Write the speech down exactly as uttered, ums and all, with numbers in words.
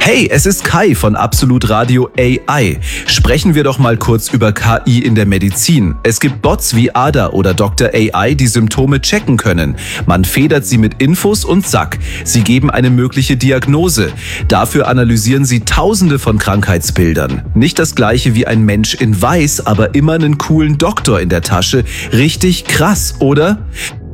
Hey, es ist Kai von Absolut Radio A I. Sprechen wir doch mal kurz über K I in der Medizin. Es gibt Bots wie Ada oder Doktor A I, die Symptome checken können. Man federt sie mit Infos und zack, sie geben eine mögliche Diagnose. Dafür analysieren sie tausende von Krankheitsbildern. Nicht das gleiche wie ein Mensch in Weiß, aber immer einen coolen Doktor in der Tasche. Richtig krass, oder?